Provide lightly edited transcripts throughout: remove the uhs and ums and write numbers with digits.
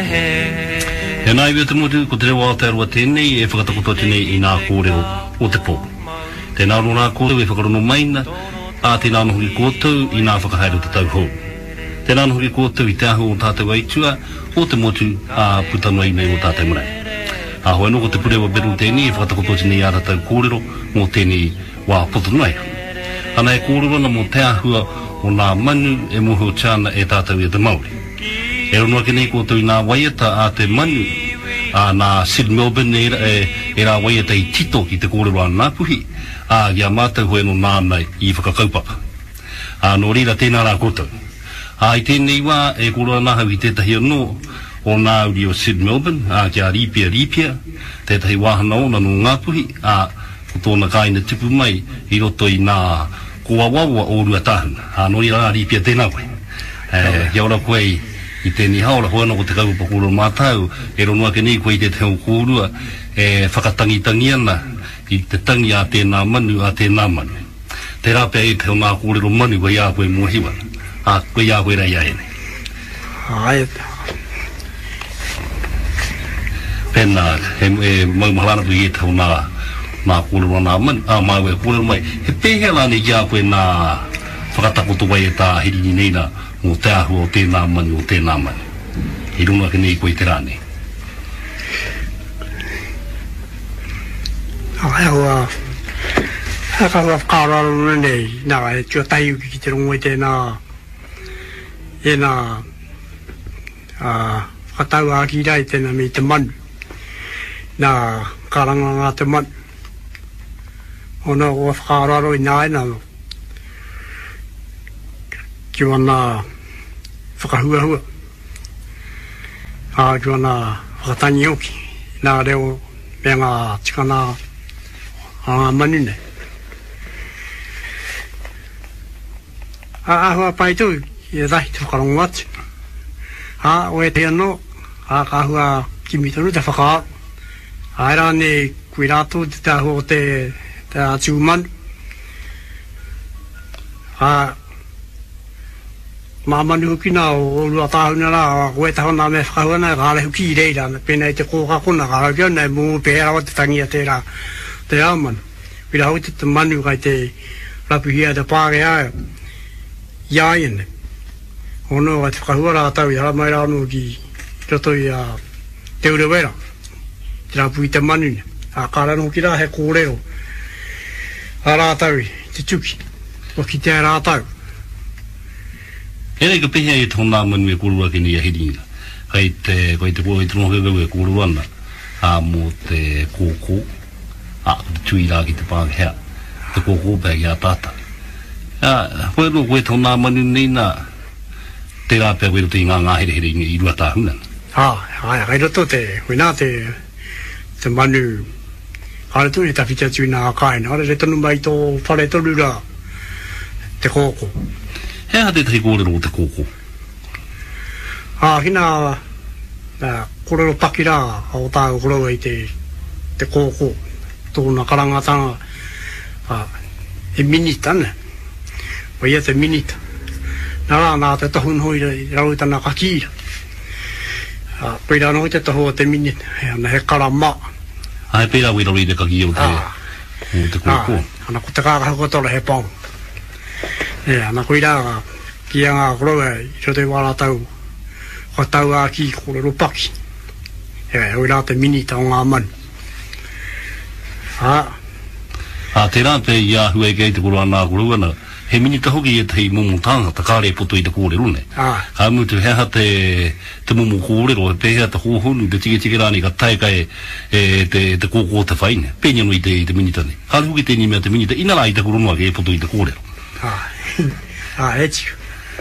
E nā iwi te mutu ko te rewa te arua tēnei e whakatakoto tēnei I nā kōrero o te pō. Tēnā ro nā kōrero e whakarono maina a tēnā nohuri kōtou I nā whakahaere o te tau hou. Tēnā nohuri kōtou I te ahu o tātou aitua o te motu a putanoi nei o tātou marae. A hoa no ko te purewa beru tēnei e whakatakoto tēnei a tātou kōrero mō tēnei wā potanoi. Ana e kōrero na mō te ahua o nā manu e moho tāna e tātou e te Māori. E ronua ke nei kōtou I nā waiata a te manu a nā Sydney Melbourne e rā waiata I tito ki te kōrero a Ngāpuhi a ia mātou hoe no nānei I whakakaupapa. A no rira tēnā rā kōtou. A I tēnei wā e kōrero nāhau I tētahi anō o nā uri o Sydney Melbourne a kia ripia tētahi wāhana o na no Ngāpuhi a ko tōna kāina tipu mai I roto I nā kua wawa o rua tāhuna. A no rira ripia tēnā koe. Ia ora koe I tēnei haora hoana ko te kaupapa kōrero mātau e ronua ke nei koe I te teo kōrua e whakatangitangi ana I te tangi a tēnā manu a tēnā manu. Te rāpea I teo nā kōrero manu koe ia koe mua hiwa. A koe ia koe rai aene. Ai. Pēnā, e maumahalana pui e teo nā kōrero nā manu, a mau e kōrero mai. He pēhela ne ia koe nā whakatakoto wai e tā hirini neina o te ahu o tēnā manu o tēnā manu. I runga ke nei koe te rāne. Ai hoa, haka whakaararo nei, nā e tua tai uki ki te rongo I tēnā, e nā whakatau āki rai tēnā me te manu, nā karanga ngā te manu. O nā hoa whakaararo I nā e nā, ki wana whakahuahua. Ki wana whakatangi hoki. Nā reo mea ngā tikana a ngā manu nei. Ahua pai tū, I rahi te whakarongo atu. O e te anō, ka hua ki mitonu te whakaaro. E rā ne kui rātou te ahua o te atu manu. Mamanu huki nā o rua tāhuna rā, koe tahona me whakahuana, ka ale huki I reira, pēnei te kōkakona, ka rau kia nei mō pēhera o te tangia tērā, te āmanu. Pira hau te manu kai te rapuhia te pāre aia, iaiene. Ono kai te whakahua rā tau, I hara mai rā anō ki roto I te urewera, te rapu I te manu ne. Kārano ki rā he kōrero, a rā tau, te tuki, o ki te rā tau. Ere ka pehea I tōna manu e kōrua ke ni a hiringa. Kai te koe te tono hau e kōrua ana. Mō te kōkō. Te tui rā ki te pāngehea. Te kōkō pēr ki a tāta. Koe ro koe tōna manu nei nā. Te rā pēr koe roto I ngā here I rua tāhuna. Kai roto te, koe nā te manu. Kāre tū ne tawhita tui nā kāina. Hare re tonu mai tō whare toru rā. Te kōkō. Hea te tahi kōrero o te kōkō? Hina kōrero paki rā o tāu kōrero I te kōkō. Tōna karangatanga e minita ne. O ia te minita. Nā rā nā te tohun hoi rau tana kakīra. Pēra no te toho o te minita. He karama. He pēra wera rei te kakīra o te kōkō. Ana ko te kākahu kotora he pāng. Ana koe rā ki a ngā koroa I roto I wāra tau ko tau a ki kōrero paki hoi rā te minita o ngā manu te rā pe I ahua e kei te koroa nā koroa na he minita hoki E tei momo tāngata kāre poto I te kōrero ne ka mutu hea te momo kōrero he pēhea te hōhonu te tike rāni ka tae kai te kōkō te whaine pēnya no I te minita ne kāre hoki te nimea te minita ina rā I te koronoa ke poto I te kōrero e tiu.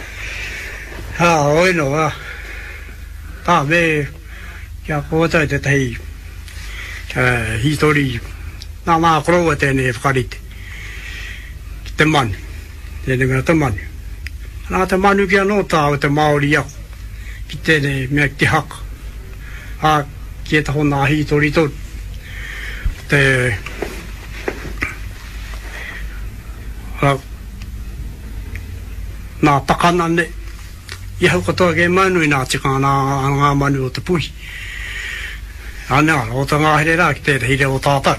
Oi no, tā me, kia kōtai te tei, history, nā koroa tēnei e whakarite. Ki te manu, tēnei ngā te manu. Nā te manu kia no tā o te Māori ako, ki tēnei mea ki te haka. Ki e taho nā history tō, te nā takana ne ia kotoa ke manu ina tika ngā manu o te pui. Anea, o ta ngā here rā ki te hire o tātau.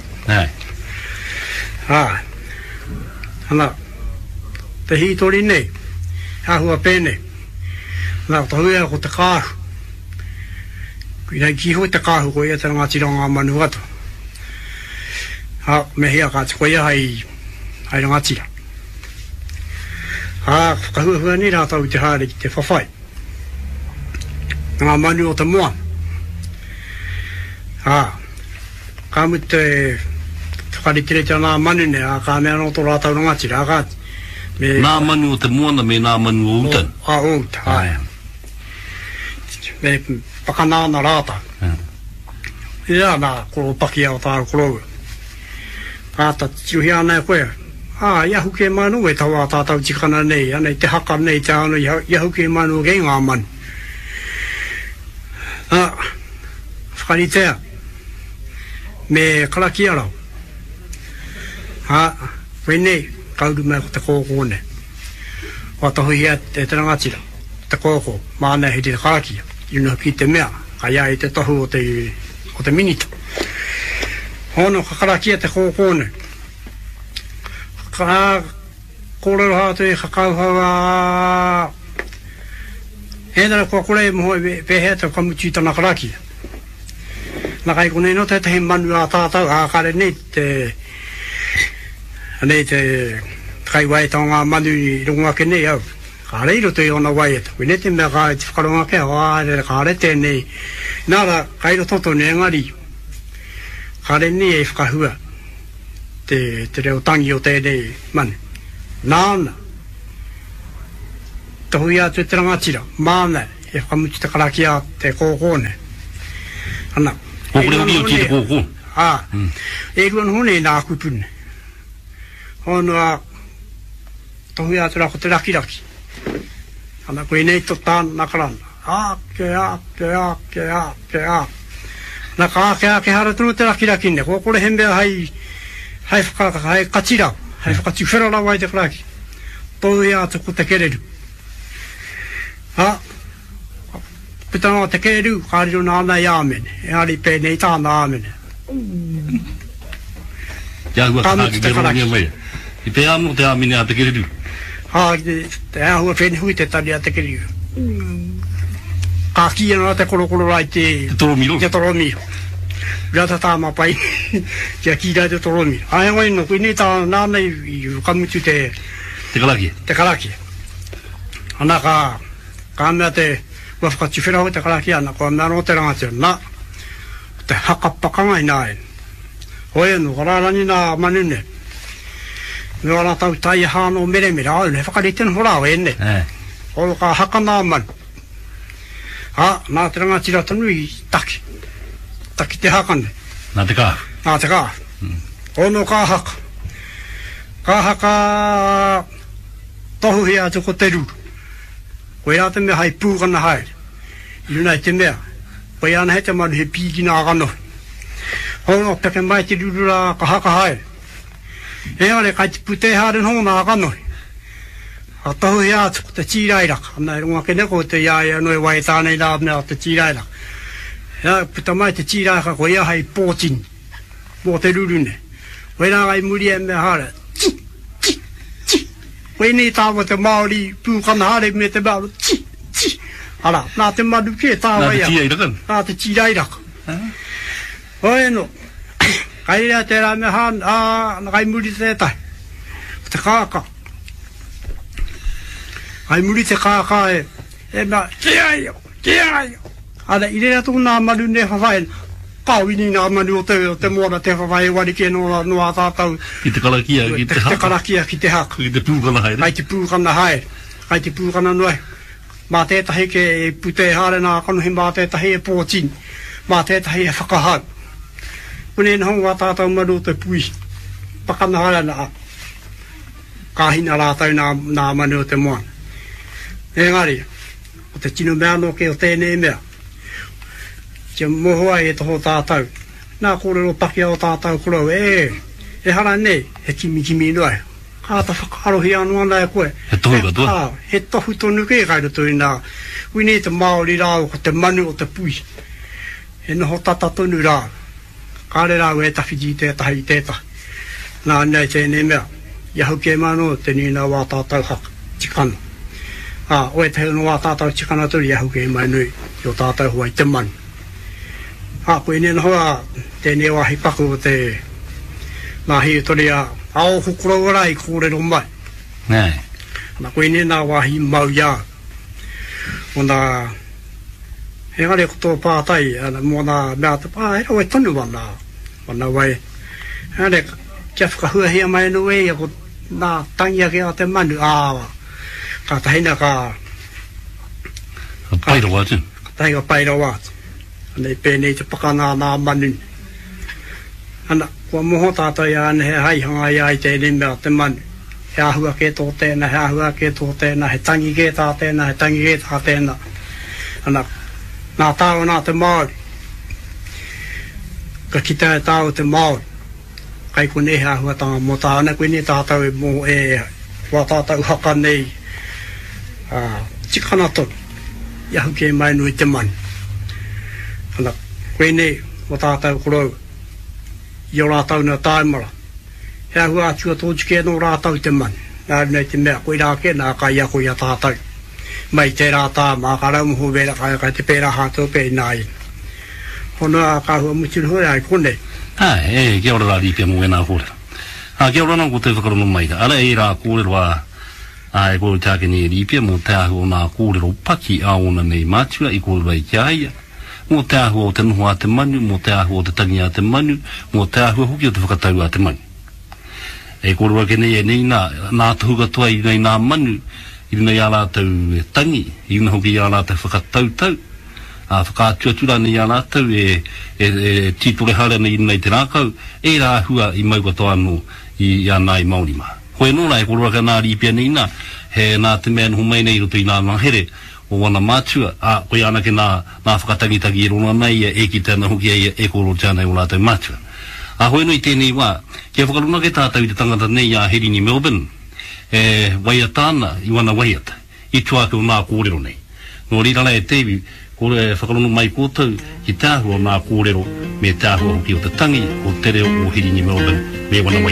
Ana, te hitori nei, hahua pēnei. Nā, ta huia ko te kāhu. Nei ki hoi te kāhu ko ia te ngāti rā manu ato. Me hea ka te koia hai ngāti rā. Whakahuahua ni rā tau te haere ki te whawhai. Ngā manu o te moana. Ka mu te whakaritere te ngā manu ne, ka mea no tō rātau ngāti rā. Nā manu o te moana me nā manu o utan. O utan, me pakanāna rātau. Ia nā koro paki au tāru korou. Kāta tiuhi ana e koe. Iahu ke manu e taua tātau tikana nei, anei te haka nei te anu, iahu ke manu kei ngā manu. Whakaritea, me karaki arau. Koe nei, kauru mai ko te kōkōne. Watahui ia te rangatira, te kōkō, māna he te karaki, ina ki te mea, ka ia i te tohu o te minita. Hono ka karaki te kōkōne. Kōrero hātu e kakauhawa Hēnara kua kore moho e pēhea te kamuti tana karaki. Nā kai konei no te he manu a tātau kare nei te kai wai tau ngā manu i runga ke nei au. Ka reiro te ona wai eto. Wene te mea kai te whakaronga ke ka re tēnei. Nāra kairo toto ne ngari. Ka re nei e whakahua. Te reo tangi o tēnei manu. Nāna. Te hui atu te rangatira. Māna e whakamuti te karaki a te kōkōne. Ana. Kōkore uri o te kōkō. E ruan hone nā kupune. Honua te hui atu rako te rakiraki. Ana koe nei to tāna nakarana. Ake. Nā ka ake haratunu te rakiraki ne. Kōkore hembea hai katira. Hai whakati wherara wai te karaki. Tōi atu ko te kereru. Pitanga te kereru, kāriro nāna i āmene. E ari pēnei tāna āmene. Ia hua kāki te rongia mai. I pē āno te āmene a te kereru. Te āhua whēni hui te tari a te kereru. Kāki ana te korokoro rai te toromiro. Te toromiro. Rata tāma pai. Kia kīrai te toromiro. Ai no, kui nei tā nāna i kamutu te karaki. Te karaki. Ana ka mea te whakati whenau te karaki ana, kua mea no te rangatira. Nā, te hakapakanga i nāe. Hoi anu, kararani nā manune. Me wala tau tai hāno mere, au, ne whakariten horao e ne. Hoi ka haka nā manu. Nā te rangatira tanu i taki. Taki te haka ne. Nā te kāhu. Nā te kāhu. Ono ka haka. Ka haka tohu hea tuko te ruru. Koe a te mea hai pūkana haere. I runa i te mea. Koe ana he te manu he pīki nā kanohi. Hongo peke mai te ruru rā ka haka haere. Engare kai te pute haren hongo nā kanohi. A tohu hea tuko te tīrairaka. Ana e runga ke neko te iaia noe wai tānei rā mea te tīrairaka. Hea puta mai te tīrairaka koe a hai pōtini. Mō te ruru ne. Koe nā kai muri e mea hare. Koe nei tāwa te Māori pūkana hare me te Māori. Ara, nā te manu ke tāwa ia. Nā te tīrairaka. Hoi no, kai rea te rā me hāna, nā kai muri te tai. Te kāka. Kai muri te kāka e mea, ke aio. Ara, i rea tō nā manu ne whawhaena. Kāwini nā manu o te moana te whawhai wari ke noa tātau. Ki te karakia, ki te haka. Te karakia, ki te haka. Ki te pūkana haere. Kai te pūkana haere. Kai te pūkana noe. Mā tētahi ke pute hare nā kanohi, mā tētahi e pōtini. Mā tētahi e whakahau. Kune na honga tātau maru te pui. Pakana hare nā. Kāhina rātau nā manu o te moana. Engari, o te tino mea no ke o tēnei mea. Te mohoa e toho tātau. Nā kōrero paki o tātau korau. E hara nei, he kimi noai. Kata whakarohi anua nei koe. He tohu katua? He tohu tonu ke kai roto i nā. Wini te Māori rā ko te manu o te pui. He noho tata tonu rā. Kāre rā e tawhiti tētahi i tētahi. Nā nei tēnei mea. Iahu ke mano te nina wā tātou haka. Tikana. Oe te heno wā tātou tikana turi iahu ke mai nui. I o tātou hua i te manu. Koe nena hoa tēnei wā hipaku o te nā hi tori a ao hukuro ora i kōrero mai. Nei. Ana koe nena wāhi mau ia. O nā he ngare koto pātai, mō nā mea te hera wai tonu wana. Wana wai. Ngare kia whakahua hea mai no e, ako nā tangia ke a te manu āwa. Ka tahina ka paira wātu. Ka tahi ka paira wātu. Ana i pēnei te pakana nā manu. Ana, kua moho tātou ia ane he haihanga ia i tēnei mea te manu. He ahua ke tō tēnā, he ahua ke tō tēnā, he tangi ke tā tēnā, he tangi ke tā tēnā. Ana, nā tāo nā te Māori. Ka kita e tāo te Māori. Kai ko ne he ahua tanga mō tā. Ana koe ne tātou e mō e wā tātou haka nei. Tikana tonu. Iahu ke mai nui te manu. Ana, koe ne o tātou korau. I o rātau na taimara. He ahua atua tōtu ke no rātau te manu. Nā nei te mea koe rā ke nā kai a koe a tātou. Mai te rātā mā ka raumahu vera kai te pēra hātou pē nāi. Hono a ka hua mutin hoi ai kone. Kia ora rā ripia mō e nā kōrera. Kia ora nā ko te whakarono mai ka. Ara e rā kōrero e kōrero tāke nei ripia mō te ahua nā kōrero paki a ona nei mātua i kōrero ai kia ia. Mō te ahua o te noho a te manu, mō te ahua o te tangi a te manu, mō te ahua hoki o te whakatau a te manu. E kōrero ke nei e nei nā tuhuka toa i nei nā manu, i nei a rātau tangi, i nei hoki i a rātau whakatautau, whakatuatura nei a rātau e titore hara nei nei te rākau, e rā hua i mau katoa anō i anai Māori mā. Koe nōra e kōrero ka nā ripia nei nā, he nā te mea noho mai nei roto i nā mahere, o wana mātua, koe anake nā whakatangitangi e rona nei e ki tēnā hoki e kōrero tēnei o rātau mātua. Hoi noi tēnei wā, kia whakaruna ke tātau i te tangata nei a heri ni Melbourne, waiatāna i wana waiata, i tuake o nā kōrero nei. Nō rirara e tewi, kore whakaruna mai kōtau, ki tāhua nā kōrero, me tāhua hoki o te tangi, o te reo o heri ni Melbourne, me wana waiata.